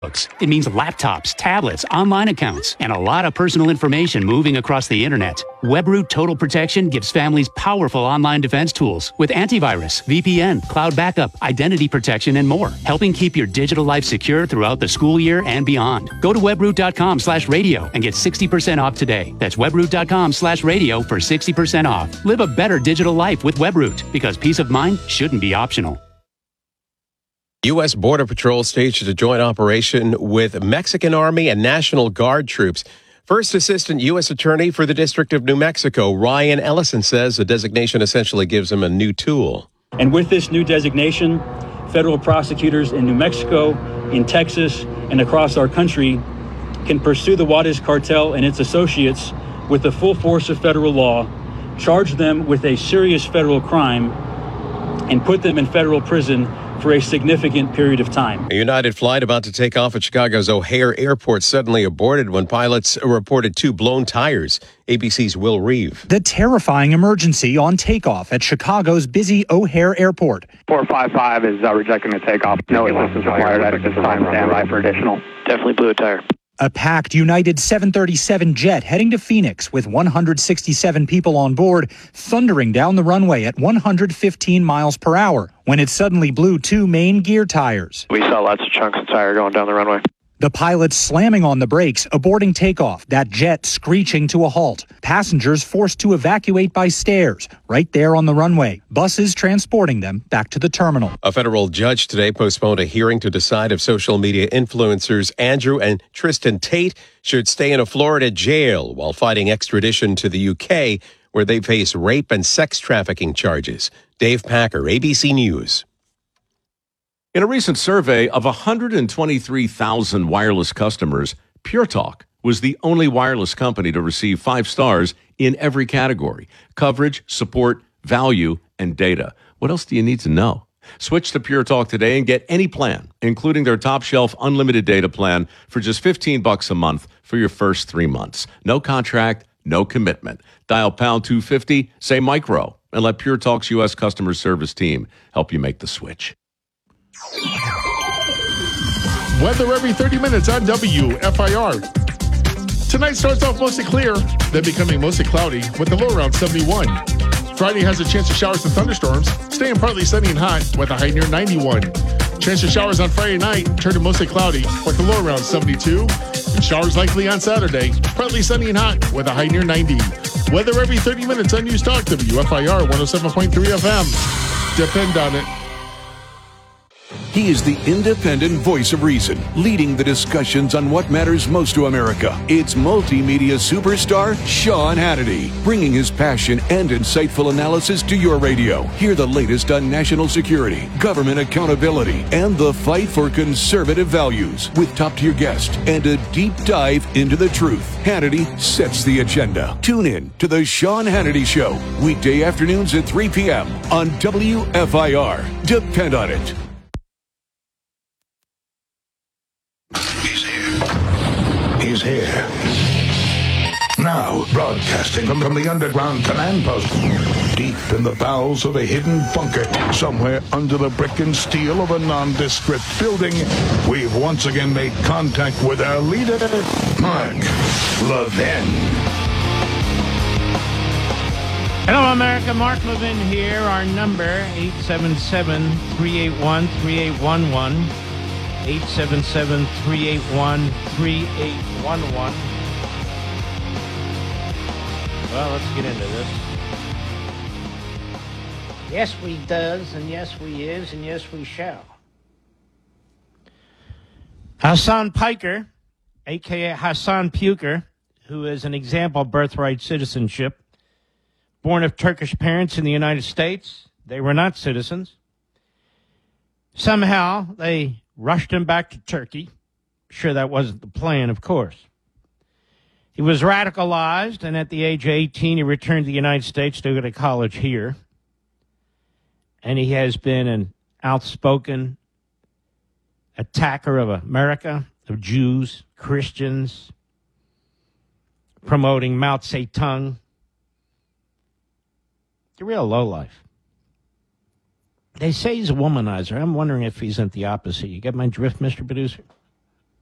It means laptops, tablets, online accounts, and a lot of personal information moving across the internet. WebRoot Total Protection gives families powerful online defense tools with antivirus, VPN, cloud backup, identity protection, and more, helping keep your digital life secure throughout the school year and beyond. Go to webroot.com/radio and get 60% off today. That's webroot.com/radio for 60% off. Live a better digital life with WebRoot, because peace of mind shouldn't be optional. U.S. Border Patrol staged a joint operation with Mexican Army and National Guard troops. First Assistant U.S. Attorney for the District of New Mexico, Ryan Ellison, says the designation essentially gives him a new tool. And with this new designation, federal prosecutors in New Mexico, in Texas, and across our country can pursue the Juarez cartel and its associates with the full force of federal law, charge them with a serious federal crime, and put them in federal prison for a significant period of time. A United flight about to take off at Chicago's O'Hare Airport suddenly aborted when pilots reported 2 blown tires. ABC's Will Reeve. The terrifying emergency on takeoff at Chicago's busy O'Hare Airport. 455 is rejecting the takeoff. No assistance required at this time. Stand by for additional. Definitely blew a tire. A packed United 737 jet heading to Phoenix with 167 people on board, thundering down the runway at 115 miles per hour when it suddenly blew 2 main gear tires. We saw lots of chunks of tire going down the runway. The pilots slamming on the brakes, aborting takeoff, that jet screeching to a halt. Passengers forced to evacuate by stairs, right there on the runway. Buses transporting them back to the terminal. A federal judge today postponed a hearing to decide if social media influencers Andrew and Tristan Tate should stay in a Florida jail while fighting extradition to the UK, where they face rape and sex trafficking charges. Dave Packer, ABC News. In a recent survey of 123,000 wireless customers, Pure Talk was the only wireless company to receive 5 stars in every category: coverage, support, value, and data. What else do you need to know? Switch to Pure Talk today and get any plan, including their top shelf unlimited data plan, for just $15 a month for your first 3 months. No contract, no commitment. Dial pound 250, say micro, and let Pure Talk's U.S. customer service team help you make the switch. Weather every 30 minutes on WFIR. Tonight starts off mostly clear, then becoming mostly cloudy with a low around 71. Friday has a chance of showers and thunderstorms, staying partly sunny and hot with a high near 91. Chance of showers on Friday night, turn to mostly cloudy with a low around 72. And showers likely on Saturday, partly sunny and hot with a high near 90. Weather every 30 minutes on News Talk WFIR 107.3 FM. Depend on it. He is the independent voice of reason, leading the discussions on what matters most to America. It's multimedia superstar Sean Hannity, bringing his passion and insightful analysis to your radio. Hear the latest on national security, government accountability, and the fight for conservative values with top-tier guests and a deep dive into the truth. Hannity sets the agenda. Tune in to The Sean Hannity Show, weekday afternoons at 3 p.m. on WFIR. Depend on it. He's here. Now, broadcasting from the underground command post, deep in the bowels of a hidden bunker, somewhere under the brick and steel of a nondescript building, we've once again made contact with our leader, Mark Levin. Hello, America. Mark Levin here. Our number, 877-381-3811. 877-381-3811. Well, let's get into this. Yes, we does, and yes, we is, and yes, we shall. Hassan Piker, a.k.a. Hassan Puker, who is an example of birthright citizenship, born of Turkish parents in the United States. They were not citizens. Somehow, they rushed him back to Turkey. Sure, that wasn't the plan, of course. He was radicalized, and at the age of 18, he returned to the United States to go to college here. And he has been an outspoken attacker of America, of Jews, Christians, promoting Mao Zedong. A real lowlife. They say he's a womanizer. I'm wondering if he's the opposite. You get my drift, Mr. Producer?